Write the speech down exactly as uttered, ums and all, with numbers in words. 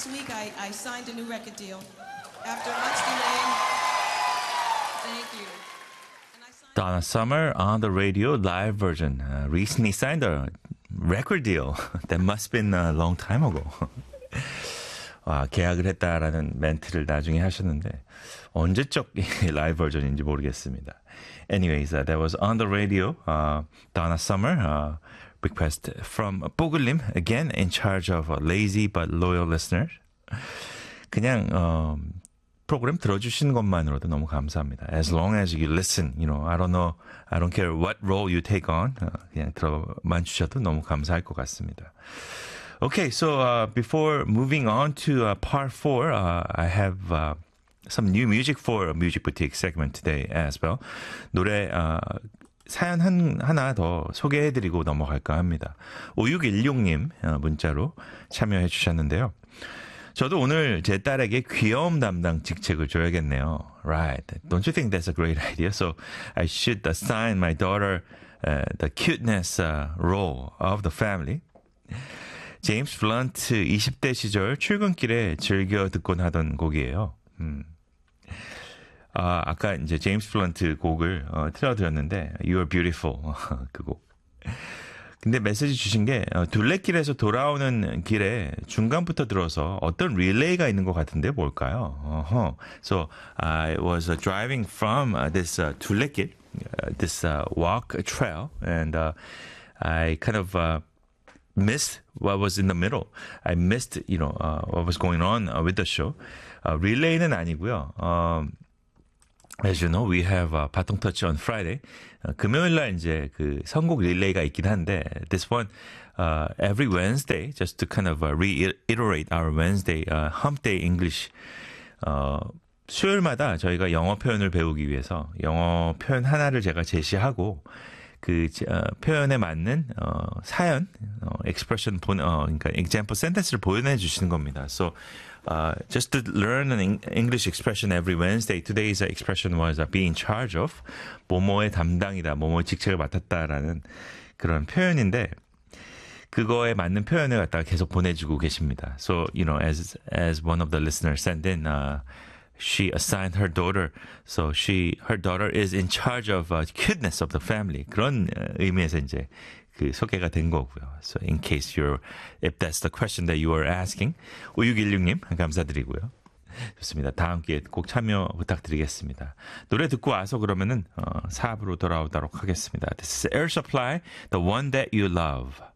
last week I, I signed a new record deal. After much delay. Thank you. And I signed... Donna Summer on the radio live version. Uh, recently signed a record deal. That must have been a long time ago. 와, 계약을 했다라는 멘트를 나중에 하셨는데 언제적 라이브 버전인지 모르겠습니다. Anyways, uh, that was on the radio. Uh, Donna Summer. Uh, request from 뽀글님, again in charge of uh, lazy but loyal listeners. 그냥 어, 프로그램 들어주시는 것만으로도 너무 감사합니다. As long as you listen, you know, I don't know, I don't care what role you take on. 어, 그냥 들어만 주셔도 너무 감사할 것 같습니다. Okay, so uh, before moving on to uh, part four, uh, I have uh, some new music for a Music Boutique segment today as well. 노래 uh, 사연 한, 하나 더 소개해드리고 넘어갈까 합니다. 오육일육님 문자로 참여해 주셨는데요. 저도 오늘 제 딸에게 귀여움 담당 직책을 줘야겠네요. Right. Don't you think that's a great idea? So I should assign my daughter uh, the cuteness uh, role of the family. 제임스 블런트 이십 대 시절 출근길에 즐겨 듣곤 하던 곡이에요. 음. 아, 아까 이제 제임스 블런트 곡을 어, 틀어드렸는데 You're Beautiful 그 곡. 근데 메시지 주신 게 어, 둘레길에서 돌아오는 길에 중간부터 들어서 어떤 릴레이가 있는 것 같은데 뭘까요? Uh-huh. So I was uh, driving from uh, this uh, 둘레길, uh, this uh, walk trail, and uh, I kind of uh, missed what was in the middle. I missed, you know, uh, what was going on uh, with the show. Uh, 릴레이는 아니고요. 어, As you know, we have uh, 바통 터치 on Friday. Uh, 금요일 날 이제 그 선곡 릴레이가 있긴 한데, this one, uh, every Wednesday, just to kind of uh, reiterate our Wednesday uh, hump day English. 어, 수요일마다 저희가 영어 표현을 배우기 위해서 영어 표현 하나를 제가 제시하고, 그 어, 표현에 맞는 어, 사연, 어, expression 본, 어, 그러니까 example sentence를 보내 주시는 겁니다. So, uh, just to learn an English expression every Wednesday, today's expression was uh, be in charge of, 뭐뭐의 담당이다, 뭐뭐의 직책을 맡았다라는 그런 표현인데, 그거에 맞는 표현을 갖다가 계속 보내주고 계십니다. So, you know, as as one of the listeners sent in, uh, she assigned her daughter, so she, her daughter is in charge of uh, cuteness of the family. 그런 의미에서 이제 그 소개가 된 거고요. So in case you're, if that's the question that you are asking, 오육일육님 감사드리고요. 좋습니다. 다음 기회에 꼭 참여 부탁드리겠습니다. 노래 듣고 와서 그러면은 어, 사 부로 돌아오도록 하겠습니다. This is Air Supply, The One That You Love.